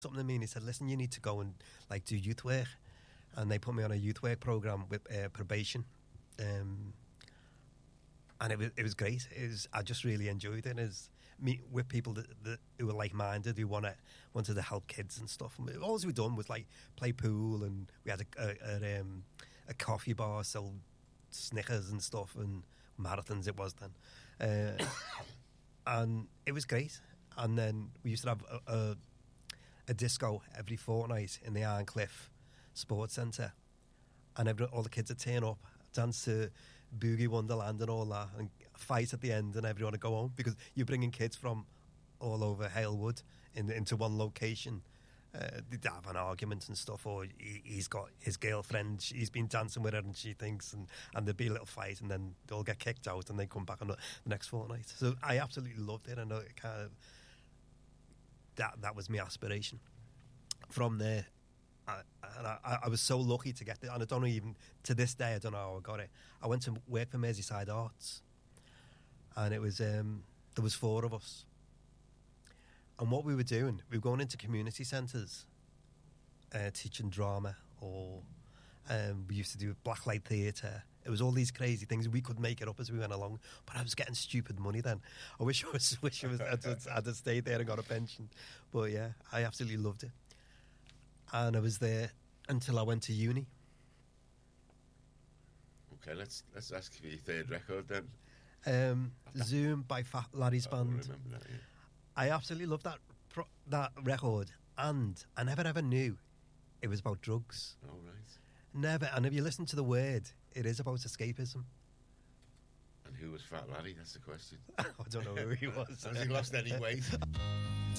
something to me, and he said, "Listen, you need to go and like do youth work." And they put me on a youth work program with probation, and it was great. I just really enjoyed it. Is meet with people that who were like minded, who wanted to help kids and stuff. And all we done was like play pool, and we had a coffee bar, sell Snickers and stuff, and marathons it was then, and it was great. And then we used to have a disco every fortnight in the Ironcliff Sports Centre, and all the kids would turn up, dance to Boogie Wonderland and all that, and fight at the end, and everyone would go home, because you're bringing kids from all over Halewood into one location. They'd have an argument and stuff, or he's got his girlfriend, he's been dancing with her and she thinks, and there'd be a little fight, and then they'll get kicked out and they come back on the next fortnight. So I absolutely loved it, and it kind of, that was my aspiration. From there, I was so lucky to get it, and I don't know, even to this day, I don't know how I got it. I went to work for Merseyside Arts, and it was there was 4 of us, and what we were doing, we were going into community centres, teaching drama, or we used to do blacklight theatre. It was all these crazy things. We could make it up as we went along, but I was getting stupid money then. I wish I'd stayed there and got a pension, but yeah, I absolutely loved it. And I was there until I went to uni. Okay, let's ask for your third record then. Zoom by Fat Larry's Band. I remember that, yeah. I absolutely loved that record, and I never ever knew it was about drugs. Oh, right. Never. And if you listen to the word, it is about escapism. And who was Fat Larry? That's the question. I don't know who he was. Has he lost any weight?